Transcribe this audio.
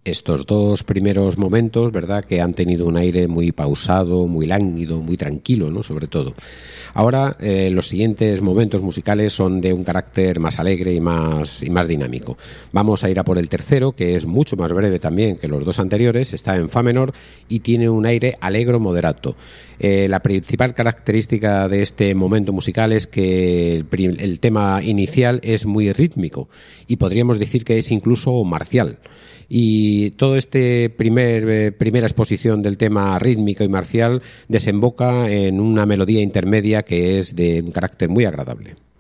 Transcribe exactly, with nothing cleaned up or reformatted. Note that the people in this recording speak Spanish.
estos dos primeros momentos, ¿verdad?, que han tenido un aire muy pausado, muy lánguido, muy tranquilo, ¿no?, sobre todo. Ahora, eh, los siguientes momentos musicales son de un carácter más alegre y más, y más dinámico. Vamos a ir a por el tercero, que es mucho más breve también que los dos anteriores, está en fa menor y tiene un aire allegro moderato. Eh, la principal característica de este momento musical es que el, el tema inicial es muy rítmico y podríamos decir que es incluso marcial. Y todo este primer eh, primera exposición del tema rítmico y marcial desemboca en una melodía intermedia que es de un carácter muy agradable.